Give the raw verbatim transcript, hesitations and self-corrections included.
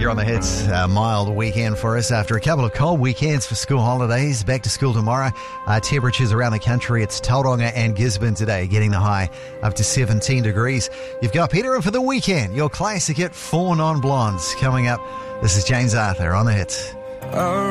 You're on the hits. A mild weekend for us after a couple of cold weekends for school holidays. Back to school tomorrow. Uh, temperatures around the country. It's Tauranga and Gisborne today, getting the high up to seventeen degrees. You've got Peter in for the weekend. Your classic hit, Four Non-Blondes, coming up. This is James Arthur on the hits.